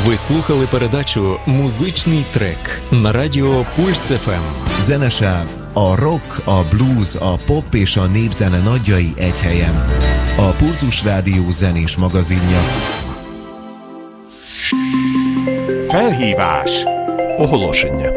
Ви слухали передачу «Музичний трек» на радіо Пульс ФМ. Zenesáv, a rock, a blues, a pop és a népzene nagyjai egy helyen. A Pulzus Rádió zenés magazinja. Felhívás! Оголошення.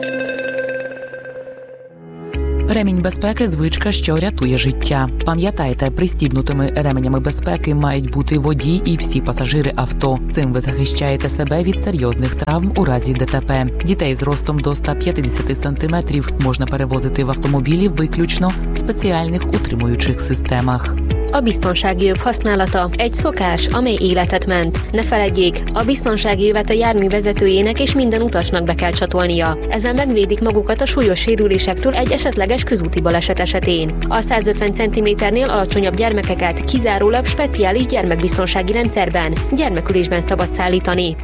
Ремінь безпеки – звичка, що рятує життя. Пам'ятайте, пристібнутими ременями безпеки мають бути водій і всі пасажири авто. Цим ви захищаєте себе від серйозних травм у разі DTP. Дітей з ростом до 150 см можна перевозити в автомобілі виключно в спеціальних утримуючих системах. A biztonsági öv használata egy szokás, amely életet ment. Ne feledjék, a biztonsági övet a jármű vezetőjének és minden utasnak be kell csatolnia. Ezzel megvédik magukat a súlyos sérülésektől egy esetleges közúti baleset esetén. A 150 cm-nél alacsonyabb gyermekeket kizárólag speciális gyermekbiztonsági rendszerben, gyermekülésben szabad szállítani.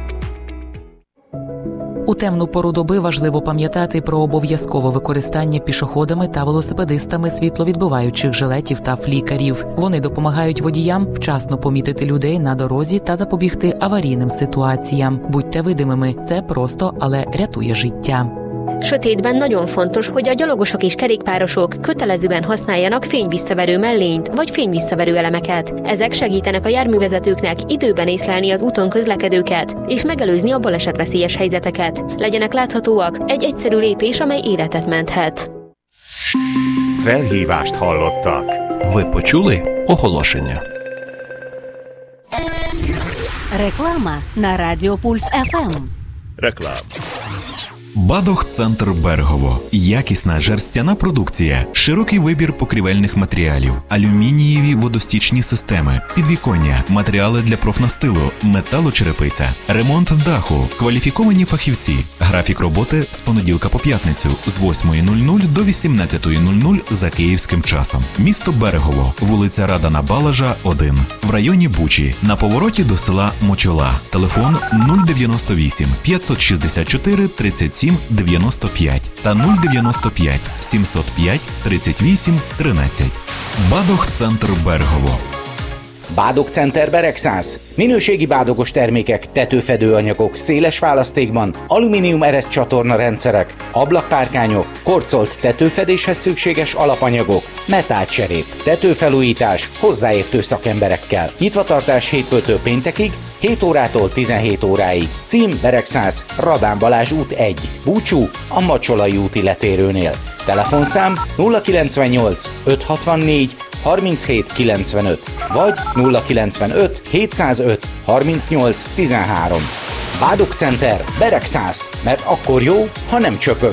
У темну пору доби важливо пам'ятати про обов'язкове використання пішоходами та велосипедистами світловідбиваючих жилетів та флікерів. Вони допомагають водіям вчасно помітити людей на дорозі та запобігти аварійним ситуаціям. Будьте видимими, це просто, але rятує життя. Sötétben nagyon fontos, hogy a gyalogosok és kerékpárosok kötelezően használjanak fényvisszaverő mellényt vagy fényvisszaverő elemeket. Ezek segítenek a járművezetőknek időben észlelni az úton közlekedőket és megelőzni a balesetveszélyes helyzeteket. Legyenek láthatóak, egy egyszerű lépés, amely életet menthet. Felhívást hallottak. Ви почули оголошення. Реклама на Радіо Пульс ФМ. Реклам. Бадох-центр Берегово. Якісна жерстяна продукція, широкий вибір покрівельних матеріалів, алюмінієві водостічні системи, підвіконня, матеріали для профнастилу, металочерепиця, ремонт даху, кваліфіковані фахівці. Графік роботи з понеділка по п'ятницю з 8:00 до 18:00 за київським часом. Місто Берегово, вулиця Радана Балажа, 1, в районі Бучі, на повороті до села Мочола. Телефон 098 564 37 95 та 095 705 38 13. Bádog-Center Bergovo. Bádog-Center Beregszász. Minőségi bádogos termékek, tetőfedőanyagok, széles választékban, alumínium eresz csatorna rendszerek, ablakpárkányok, korcolt tetőfedéshez szükséges alapanyagok, metálcserép, tetőfelújítás hozzáértő szakemberekkel. Nyitvatartás hétfőtől péntekig, 7 órától 17 óráig. Cím Beregszász, Radán Balázs út 1, Búcsú, a Macsolai úti letérőnél. Telefonszám 098 564 37 95 vagy 095 705 38 13. Bádog-Center, Beregszász, mert akkor jó, ha nem csöpög.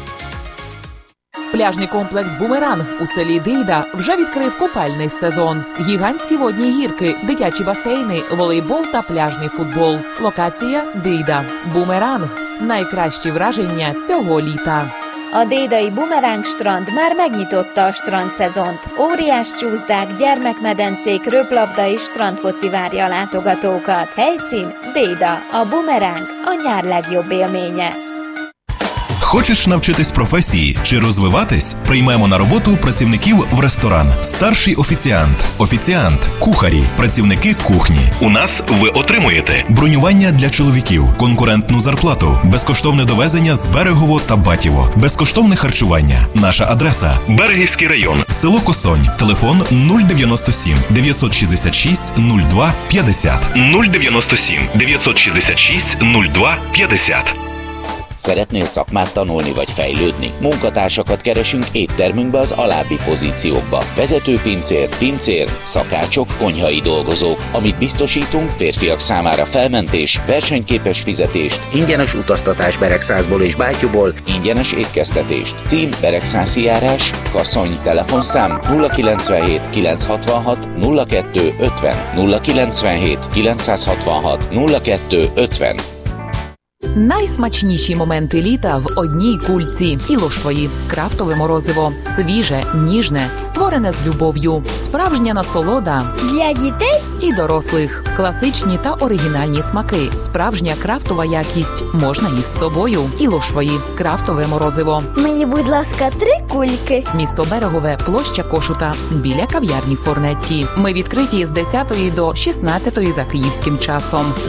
Пляжний комплекс «Бумеранг» у селі Дейда вже відкрив купальний сезон. Гігантські водні гірки, дитячі басейни, волейбол та пляжний футбол. Локація – Дейда. «Бумеранг» – найкращі враження цього літа. A dédai Bumerang strand már megnyitotta a strandszezont. Óriás csúszdák, gyermekmedencék, röplabda és strandfoci várja a látogatókat. Helyszín Déda, a Bumerang, a nyár legjobb élménye. Хочеш навчитись професії чи розвиватись? Приймемо на роботу працівників в ресторан. Старший офіціант, офіціант, кухарі, працівники кухні. У нас ви отримуєте бронювання для чоловіків, конкурентну зарплату, безкоштовне довезення з Берегово та Батіво, безкоштовне харчування. Наша адреса – Берегівський район, село Косонь, телефон 097 966 02 50. 097 966 02 50. Szeretnél szakmát tanulni vagy fejlődni? Munkatársakat keresünk éttermünkbe az alábbi pozíciókba. Vezetőpincér, pincér, szakácsok, konyhai dolgozók. Amit biztosítunk, férfiak számára felmentés, versenyképes fizetést, ingyenes utaztatás Beregszászból és Bátyúból, ingyenes étkeztetést. Cím Beregszászi járás, Kaszony, telefonszám 097 966 02 50 097 966 02 50. Найсмачніші моменти літа в одній кульці. Ілошвої. Крафтове морозиво. Свіже, ніжне, створене з любов'ю. Справжня насолода. Для дітей і дорослих. Класичні та оригінальні смаки. Справжня крафтова якість. Можна із собою. Ілошвої. Крафтове морозиво. Мені, будь ласка, 3 кульки. Місто Берегове, площа Кошута. Біля кав'ярні Форнетті. Ми відкриті з 10 до 16 за київським часом.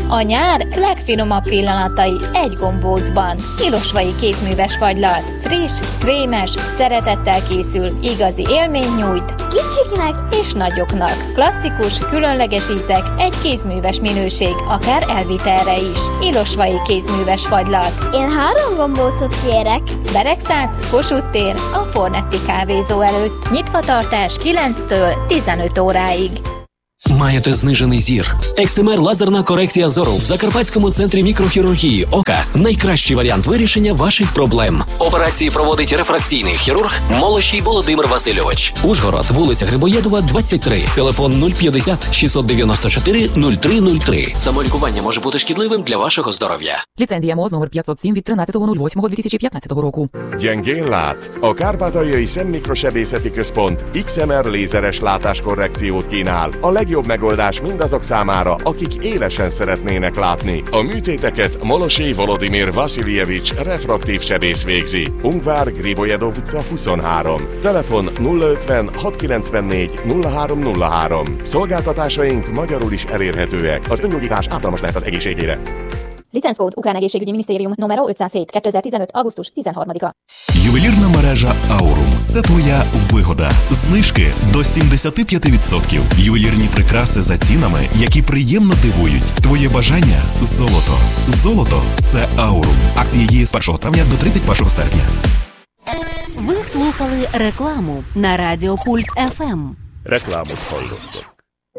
A nyár legfinomabb pillanatai egy gombócban. Ilosvai kézműves fagylat. Friss, krémes, szeretettel készül, igazi élmény nyújt. Kicsiknek és nagyoknak. Klasszikus, különleges ízek, egy kézműves minőség, akár elvitelre is. Ilosvai kézműves fagylat. Én 3 gombócot kérek. Beregszász, Kossuth tér, a Fornetti kávézó előtt. Nyitvatartás 9-től 15 óráig. Маєте знижений зір? XMR лазерна корекція зору в Закарпатському центрі мікрохірургії ока – найкращий варіант вирішення ваших проблем. Операції проводить рефракційний хірург Молощій Володимир Васильович. Ужгород, вулиця Грибоєдова, 23. Телефон 050 694 0303. Самолікування може бути шкідливим для вашого здоров'я. Ліцензія МОЗ номер 507 від 13.08.2015 року. Gyengén lát? A Kárpátaljai Szemmikrossebészeti Központ XMR lézeres látáskorrekciót kínál. A legjobb megoldás mindazok számára, akik élesen szeretnének látni. A műtéteket Molosey Volodymyr Vasiljevics refraktív sebész végzi. Ungvár, Gribojedov utca 23. Telefon 050 694 0303. Szolgáltatásaink magyarul is elérhetőek. Az öngyógyítás ártalmas lehet az egészségére. Licenckód Ukrán Egészségügyi Minisztérium numero 507 2015 августус 13-a. Ювелірна мережа Aurum – це твоя вигода. Знижки до 75%. Ювелірні прикраси за цінами, які приємно дивують. Твоє бажання – золото. Золото – це Aurum. Акції діє з 1 травня до 31 серпня. Ви слухали рекламу на Радіо Пульс ФМ. Reklámot hallottok.